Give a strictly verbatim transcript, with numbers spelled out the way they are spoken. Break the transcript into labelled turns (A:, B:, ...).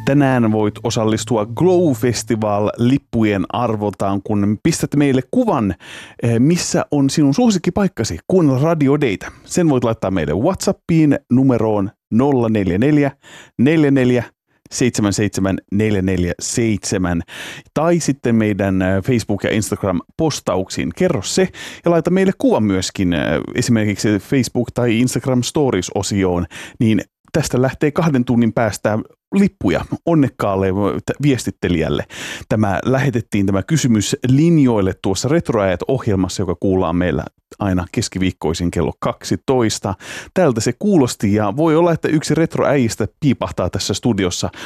A: Tänään voit osallistua Glow-festival-lippujen arvontaan, kun pistät meille kuvan, missä on sinun suosikkipaikkasi kuunnella Radio Daytä. Sen voit laittaa meille WhatsAppiin numeroon nolla neljä neljä neljä neljä seitsemän seitsemän neljä neljä seitsemän tai sitten meidän Facebook- ja Instagram-postauksiin. Kerro se ja laita meille kuvan myöskin esimerkiksi Facebook- tai Instagram Stories-osioon, niin tästä lähtee kahden tunnin päästä lippuja onnekkaalle viestittelijälle. Tämä lähetettiin tämä kysymys linjoille tuossa Retroajat-ohjelmassa, joka kuullaan meillä aina keskiviikkoisin kello kaksitoista. Tältä se kuulosti ja voi olla, että yksi retroäijistä piipahtaa tässä studiossa